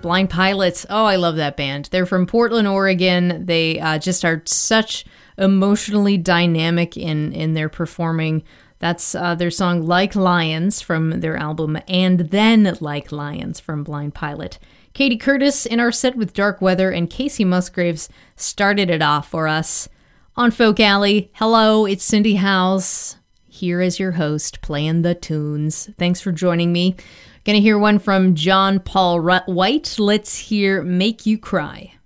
Blind Pilots. Oh, I love that band. They're from Portland, Oregon. They just are such emotionally dynamic in their performing. That's their song Like Lions from their album And Then Like Lions from Blind Pilot. Katie Curtis in our set with Dark Weather, and Casey Musgraves started it off for us. On Folk Alley, hello, it's Cindy House, here as your host, playing the tunes. Thanks for joining me. Gonna hear one from John Paul White. Let's hear Make You Cry.